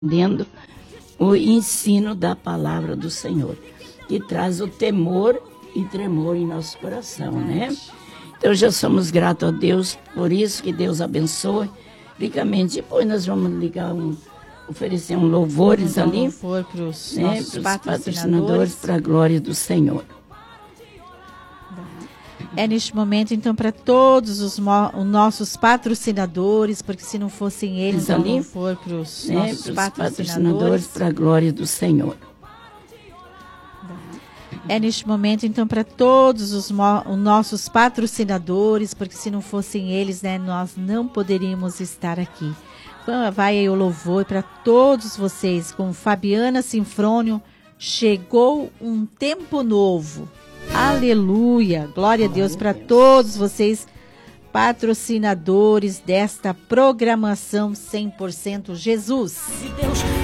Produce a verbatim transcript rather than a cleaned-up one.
entendendo o ensino da palavra do Senhor, que traz o temor e tremor em nosso coração, né? Então já somos gratos a Deus por isso, que Deus abençoe ricamente. Depois nós vamos ligar um, oferecer um louvores um ali, louvor para os né, nossos patrocinadores, para a glória do Senhor. É neste momento, então, para todos os, mo- os nossos patrocinadores, porque se não fossem eles, Então, ali for para os né, nossos pros patrocinadores. para a glória do Senhor. É neste momento, então, para todos os, mo- os nossos patrocinadores, porque se não fossem eles, né, nós não poderíamos estar aqui. Então, vai aí o louvor para todos vocês, com Fabiana Sinfrônio, chegou um tempo novo. Aleluia! Glória a Deus para todos vocês, patrocinadores desta programação cem por cento Jesus.